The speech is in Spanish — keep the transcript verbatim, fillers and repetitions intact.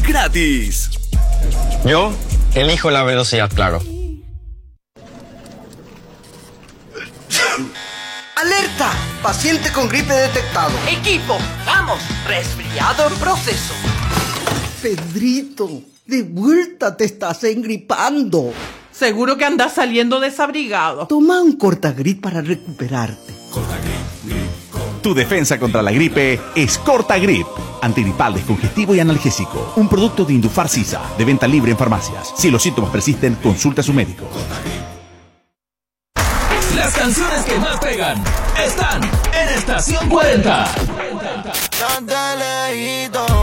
gratis. Yo elijo la velocidad, claro. ¡Alerta! Paciente con gripe detectado. Equipo, vamos. Resfriado en proceso. Pedrito, de vuelta te estás engripando. Seguro que andas saliendo desabrigado. Toma un Cortagrip para recuperarte. Tu defensa contra la gripe es Cortagrip. Antigripal, descongestivo y analgésico. Un producto de Indufar Sisa, de venta libre en farmacias. Si los síntomas persisten, consulta a su médico. Las canciones que más pegan están en Estación cuarenta. Tan de lejito.